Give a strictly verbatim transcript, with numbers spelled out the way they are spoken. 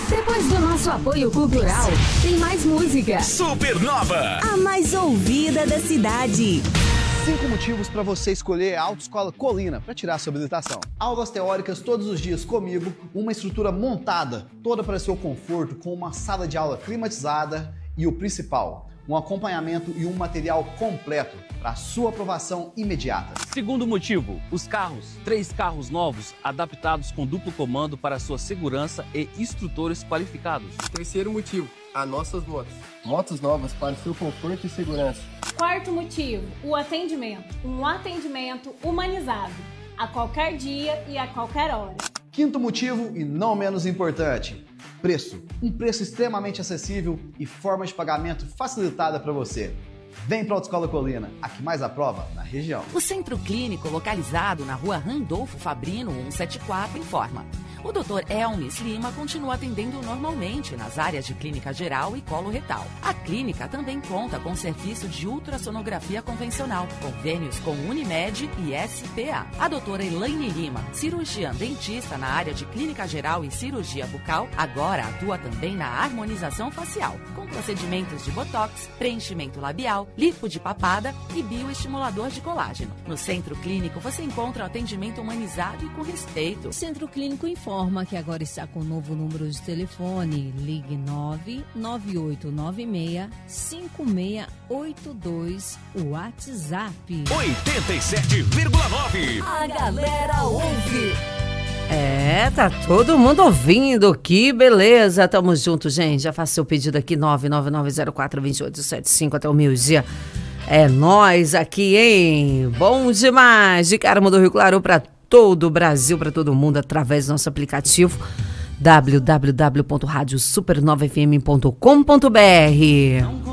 Depois do nosso apoio cultural, tem mais música. Supernova, a mais ouvida da cidade. Cinco motivos para você escolher a Autoescola Colina para tirar sua habilitação. Aulas teóricas todos os dias comigo, uma estrutura montada toda para seu conforto, com uma sala de aula climatizada e o principal, um acompanhamento e um material completo para sua aprovação imediata. Segundo motivo, os carros. Três carros novos adaptados com duplo comando para sua segurança e instrutores qualificados. Terceiro motivo, as nossas motos. Motos novas para seu conforto e segurança. Quarto motivo, o atendimento. Um atendimento humanizado, a qualquer dia e a qualquer hora. Quinto motivo, e não menos importante, preço. Um preço extremamente acessível e forma de pagamento facilitada para você. Vem para a Autoescola Colina, a que mais aprova na região. O Centro Clínico, localizado na rua Randolfo Fabrino cento e setenta e quatro, informa. O doutor Elmis Lima continua atendendo normalmente nas áreas de clínica geral e colo retal. A clínica também conta com serviço de ultrassonografia convencional, convênios com Unimed e S P A. A doutora Elaine Lima, cirurgiã dentista na área de clínica geral e cirurgia bucal, agora atua também na harmonização facial, com procedimentos de botox, preenchimento labial, lipo de papada e bioestimulador de colágeno. No Centro Clínico você encontra o atendimento humanizado e com respeito. O Centro Clínico informa que agora está com um novo número de telefone. Ligue nove nove oito nove seis cinco seis oito dois, o WhatsApp oitenta e sete vírgula nove. A galera ouve. É, tá todo mundo ouvindo, que beleza. Tamo junto, gente. Já faça seu pedido aqui, nove nove nove zero quatro dois oito sete cinco até o meio-dia. É nós aqui, hein? Bom demais. De Carmo do Rio Claro pra todo o Brasil, para todo mundo, através do nosso aplicativo w w w ponto rádio supernova f m ponto com ponto b r.